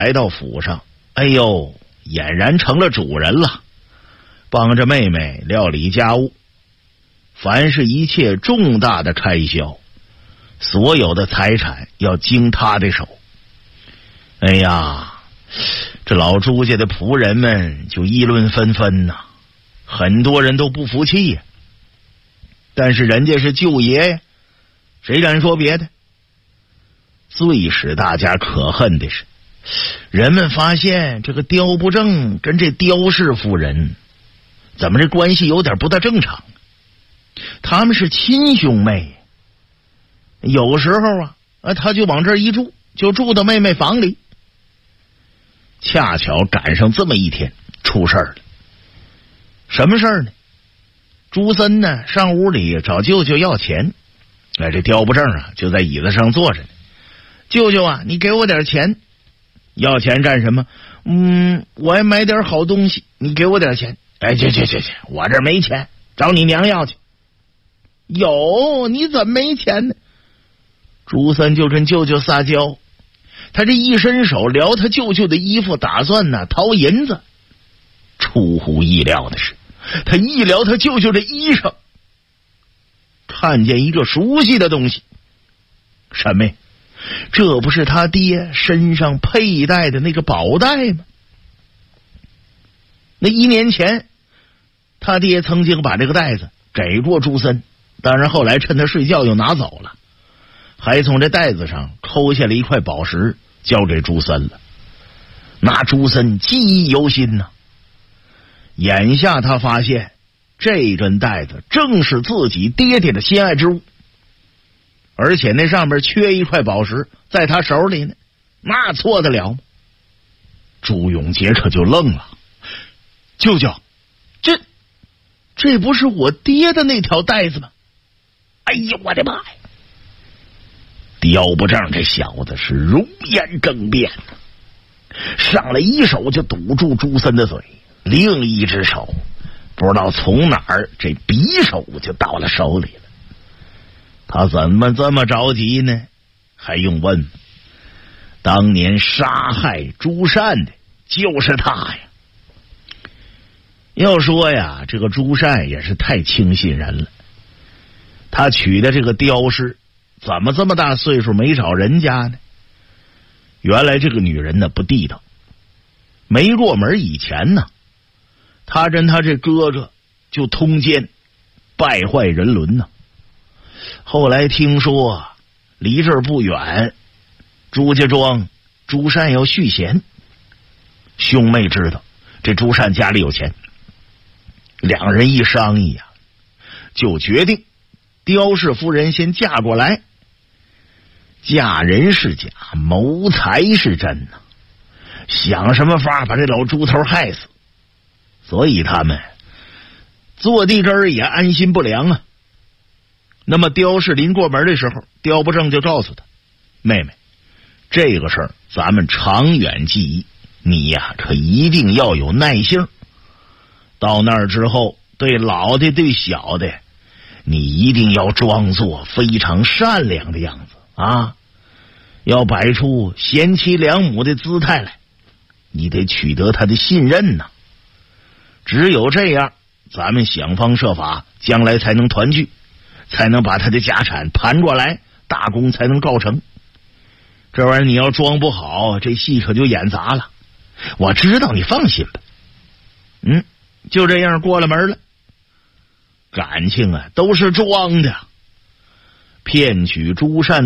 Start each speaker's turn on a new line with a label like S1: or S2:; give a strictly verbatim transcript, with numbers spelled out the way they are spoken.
S1: 来到府上，哎呦，俨然成了主人了，帮着妹妹料理家务，凡是一切重大的开销，所有的财产要经他的手。哎呀，这老朱家的仆人们就议论纷纷呐、啊，很多人都不服气呀。但是人家是舅爷呀，谁敢说别的？最使大家可恨的是，人们发现这个刁不正跟这刁氏夫人怎么这关系有点不大正常，他们是亲兄妹，有时候啊他就往这儿一住，就住到妹妹房里。恰巧赶上这么一天出事儿了。什么事儿呢？朱森呢上屋里找舅舅要钱，哎，这刁不正啊就在椅子上坐着呢。舅舅啊，你给我点钱。要钱干什么？嗯，我要买点好东西，你给我点钱。哎，去去去去，我这没钱，找你娘要去。有，你怎么没钱呢？朱森就跟舅舅撒娇，他这一伸手撩他舅舅的衣服，打算呢掏银子。出乎意料的是，他一撩他舅舅的衣裳，看见一个熟悉的东西。什么呀？这不是他爹身上佩戴的那个宝带吗？那一年前他爹曾经把这个袋子给过朱森，当然后来趁他睡觉又拿走了，还从这袋子上抠下了一块宝石交给朱森了。那朱森记忆犹新呢、啊。眼下他发现这根袋子正是自己爹爹的心爱之物，而且那上面缺一块宝石，在他手里呢，那错得了吗？朱永杰可就愣了。舅舅，这这不是我爹的那条带子吗？哎呀，我的妈呀！刁不正这小子是容颜更变，上来一手就堵住朱森的嘴，另一只手不知道从哪儿这匕首就到了手里了。他怎么这么着急呢？还用问？当年杀害朱善的就是他呀！要说呀，这个朱善也是太轻信人了。他娶的这个刁氏，怎么这么大岁数没找人家呢？原来这个女人呢不地道。没入门以前呢，他跟他这哥哥就通奸，败坏人伦呢。后来听说离这儿不远，朱家庄朱善要续弦，兄妹知道这朱善家里有钱，两人一商议啊，就决定刁氏夫人先嫁过来。嫁人是假，谋财是真呢、啊，想什么法把这老朱头害死。所以他们坐地这儿也安心不良啊。那么刁氏临过门的时候，刁不正就告诉他，妹妹，这个事儿咱们长远计议，你呀可一定要有耐性。到那儿之后，对老的对小的，你一定要装作非常善良的样子啊，要摆出贤妻良母的姿态来，你得取得他的信任呐、啊。只有这样，咱们想方设法，将来才能团聚，才能把他的家产盘过来，大功才能告成。这玩意儿你要装不好，这戏可就演砸了。我知道，你放心吧。嗯，就这样过了门了。感情啊，都是装的，骗取朱善